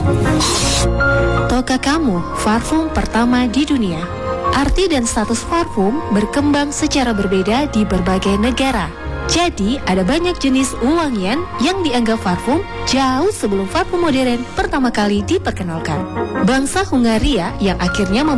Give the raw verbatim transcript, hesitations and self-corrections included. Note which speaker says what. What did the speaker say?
Speaker 1: Tahukah kamu, parfum pertama di dunia? Arti dan status parfum berkembang secara berbeda di berbagai negara. Jadi, ada banyak jenis wangian yang dianggap parfum jauh sebelum parfum modern pertama kali diperkenalkan. Bangsa Hungaria yang akhirnya